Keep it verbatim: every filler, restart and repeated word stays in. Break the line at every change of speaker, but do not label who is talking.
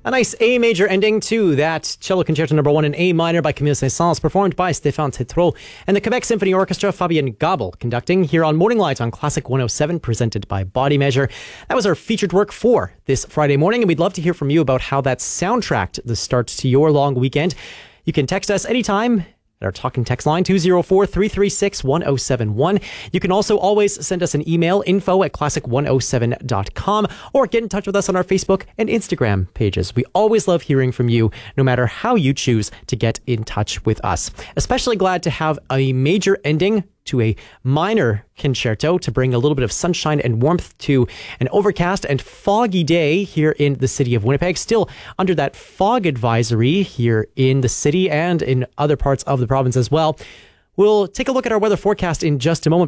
A nice A major ending to that cello concerto number one in A minor by Camille Saint-Saëns, performed by Stéphane Tétrault, and the Quebec Symphony Orchestra, Fabien Gabel, conducting here on Morning Light on Classic one oh seven, presented by Body Measure. That was our featured work for this Friday morning, and we'd love to hear from you about how that soundtracked the start to your long weekend. You can text us anytime at our talking text line, two oh four, three three six, one oh seven one. You can also always send us an email, info at classic one oh seven dot com, or get in touch with us on our Facebook and Instagram pages. We always love hearing from you, no matter how you choose to get in touch with us. Especially glad to have a major ending to a minor concerto to bring a little bit of sunshine and warmth to an overcast and foggy day here in the city of Winnipeg. Still under that fog advisory here in the city and in other parts of the province as well. We'll take a look at our weather forecast in just a moment.